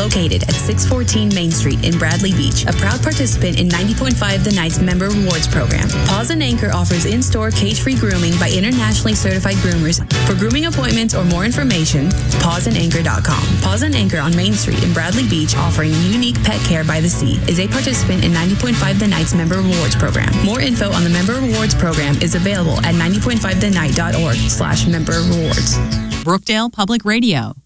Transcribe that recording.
located at 614 Main Street in Bradley Beach, a proud participant in 90.5 The Night's Member Rewards program. Paws and Anchor offers in-store cage-free grooming by internationally certified groomers. For grooming appointments or more information, pawsandanchor.com. Paws and Anchor on Main Street in Bradley Beach, offering unique pet care by the sea, is a participant in 90.5 The Night's Member Rewards program. More info on the Member Rewards program is available at 90.5thenight.org/member rewards. Brookdale Public Radio.